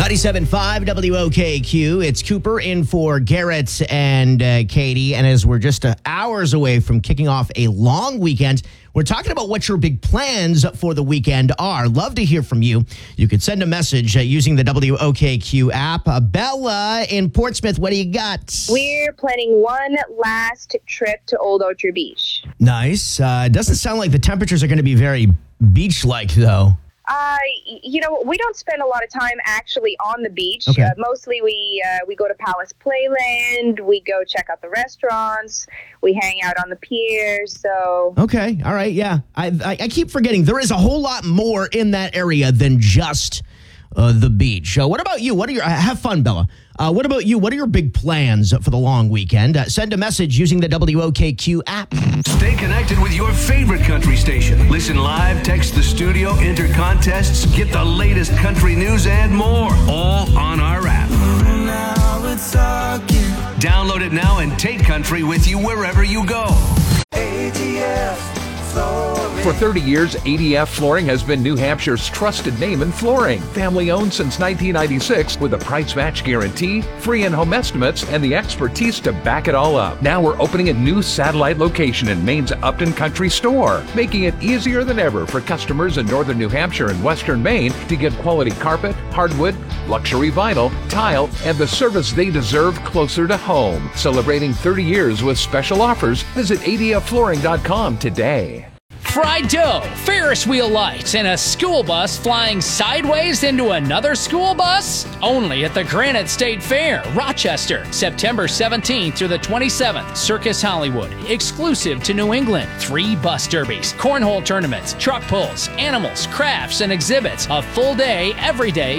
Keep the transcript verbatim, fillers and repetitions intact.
ninety-seven point five W O K Q. It's Cooper in for Garrett and uh, Katie. And as we're just uh, hours away from kicking off a long weekend, we're talking about what your big plans for the weekend are. Love to hear from you. You could send a message uh, using the W O K Q app. Uh, Bella in Portsmouth, what do you got? We're planning one last trip to Old Orchard Beach. Nice. Uh, doesn't sound like the temperatures are going to be very beach-like, though. Uh, you know, we don't spend a lot of time actually on the beach. Okay. Uh, mostly we uh, we go to Palace Playland. We go check out the restaurants. We hang out on the pier. So Okay. All right. Yeah. I, I, I keep forgetting there is a whole lot more in that area than just uh, the beach. Uh, what about you? What are your, uh, have fun, Bella. Uh, what about you? What are your big plans for the long weekend? Uh, send a message using the W O K Q app. Stay connected with your favorite country station. Listen live, text the studio, enter contests, get the latest country news and more, all on our app. Now it's talking. Download it now and take country with you wherever you go. A D F Flooring. For thirty years, A D F Flooring has been New Hampshire's trusted name in flooring. Family owned since nineteen ninety-six with a price match guarantee, free in-home estimates, and the expertise to back it all up. Now we're opening a new satellite location in Maine's Upton Country Store, making it easier than ever for customers in northern New Hampshire and western Maine to get quality carpet, hardwood, luxury vinyl, tile, and the service they deserve closer to home. Celebrating thirty years with special offers, visit A D F flooring dot com today. Fried dough, Ferris wheel lights, and a school bus flying sideways into another school bus? Only at the Granite State Fair, Rochester, September seventeenth through the twenty-seventh. Circus Hollywood, exclusive to New England. Three bus derbies, cornhole tournaments, truck pulls, animals, crafts, and exhibits. A full day, every day.